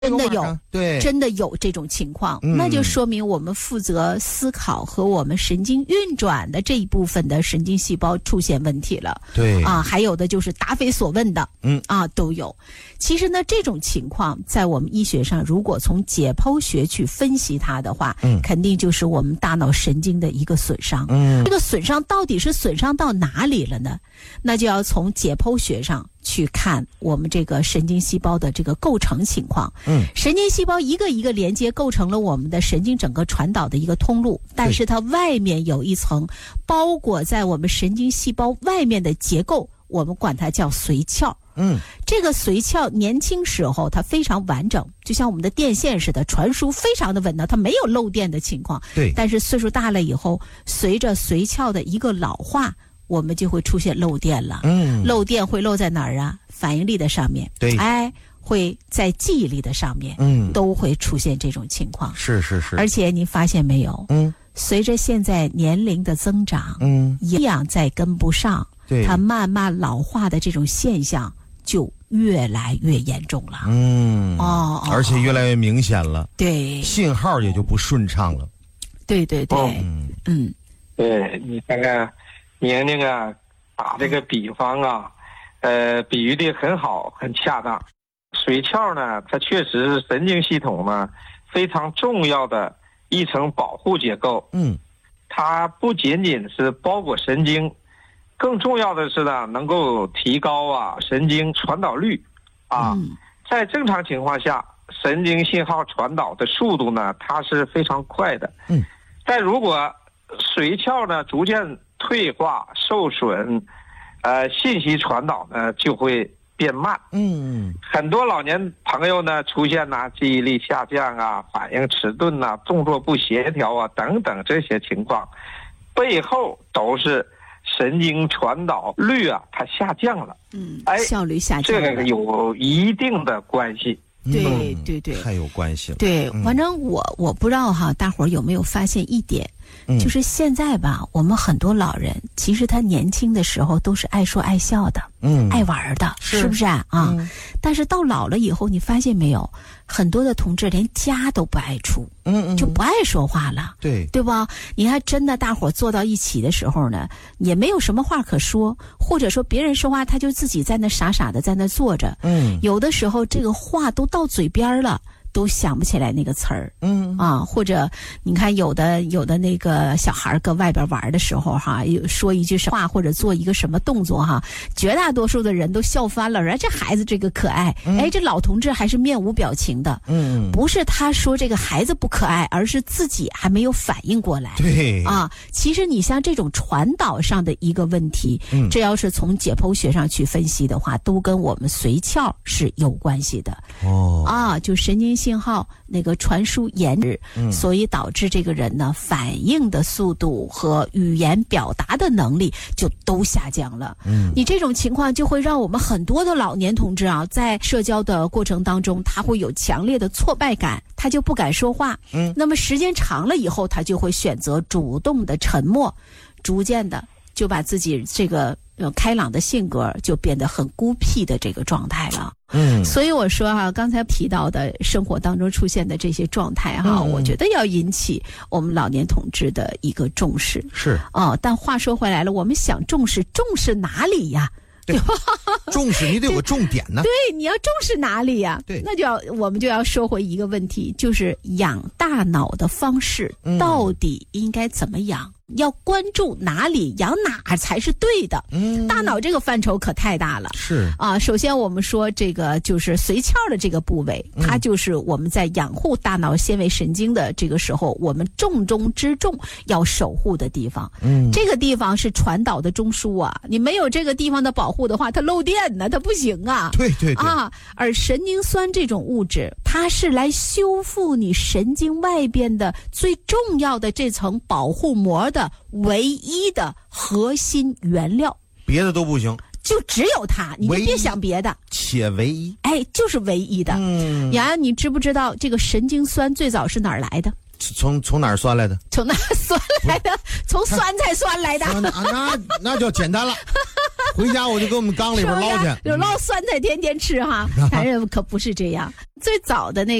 真的有， 对， 真的有这种情况，那就说明我们负责思考和我们神经运转的这一部分的神经细胞出现问题了。 对啊，还有的就是答非所问的，都有。其实呢，这种情况在我们医学上，如果从解剖学去分析它的话，肯定就是我们大脑神经的一个损伤。这个损伤到底是损伤到哪里了呢？那就要从解剖学上去看我们这个神经细胞的这个构成情况。神经细胞一个一个连接构成了我们的神经整个传导的一个通路，但是它外面有一层包裹在我们神经细胞外面的结构，我们管它叫髓鞘。这个髓鞘年轻时候它非常完整，就像我们的电线似的，传输非常的稳当，它没有漏电的情况。 对， 但是岁数大了以后，随着髓鞘的一个老化，我们就会出现漏电了。漏电会漏在哪儿啊？反应力的上面。 对， 会在记忆力的上面，都会出现这种情况。 是。 而且你发现没有？随着现在年龄的增长，营养再跟不上， 对， 它慢慢老化的这种现象就越来越严重了。而且越来越明显了。 对， 信号也就不顺畅了。 对。 对，你看看年龄啊，打这个比方啊，比喻的很好，很恰当。髓鞘呢，它确实是神经系统呢非常重要的一层保护结构。它不仅仅是包裹神经，更重要的是呢，能够提高神经传导率。在正常情况下，神经信号传导的速度呢，它是非常快的。但如果髓鞘呢逐渐退化受损，信息传导呢就会变慢。很多老年朋友呢出现记忆力下降啊，反应迟钝啊，动作不协调啊等等这些情况，背后都是神经传导率它下降了。 效率下降了， 这个有一定的关系。 对， 太有关系了。 对，反正我不知道大伙儿有没有发现一点，就是现在吧，我们很多老人其实他年轻的时候都是爱说爱笑的，爱玩的，是不是啊？但是到老了以后，你发现没有，很多的同志连家都不爱出，就不爱说话了，对吧？你看，真的大伙儿坐到一起的时候呢，也没有什么话可说，或者说别人说话，他就自己在那傻傻的在那坐着，有的时候这个话都到嘴边了，都想不起来那个词儿。或者你看有的那个小孩搁外边玩的时候说一句话或者做一个什么动作绝大多数的人都笑翻了，这孩子这个可爱，这老同志还是面无表情的。不是他说这个孩子不可爱，而是自己还没有反应过来。 对其实你像这种传导上的一个问题，这要是从解剖学上去分析的话，都跟我们髓鞘是有关系的。就神经信号那个传输延迟，所以导致这个人呢反应的速度和语言表达的能力就都下降了。你这种情况就会让我们很多的老年同志在社交的过程当中，他会有强烈的挫败感，他就不敢说话。那么时间长了以后，他就会选择主动的沉默，逐渐的就把自己这个开朗的性格就变得很孤僻的这个状态了。所以我说刚才提到的生活当中出现的这些状态我觉得要引起我们老年同志的一个重视。 是但话说回来了，我们想重视哪里呀？ 对，重视你得有个重点呢。 对，你要重视哪里呀？ 对， 那我们就要说回一个问题，就是养大脑的方式到底应该怎么养？要关注哪里，养哪才是对的。大脑这个范畴可太大了。 是首先我们说这个就是髓鞘的这个部位，它就是我们在养护大脑纤维神经的这个时候，我们重中之重要守护的地方。这个地方是传导的中枢你没有这个地方的保护的话，它漏电呢，它不行啊。 对而神经酸这种物质，它是来修复你神经外边的最重要的这层保护膜的唯一的核心原料， 别的都不行， 就只有它，你就别想别的， 且唯一， 就是唯一的。你知不知道这个神经酸最早是哪儿来的？ 从哪儿酸来的？ 从哪儿酸来的？从酸菜酸来的。 那就简单了。 回家我就跟我们缸里边捞去， 有捞酸菜天天吃哈。男人可不是这样，最早的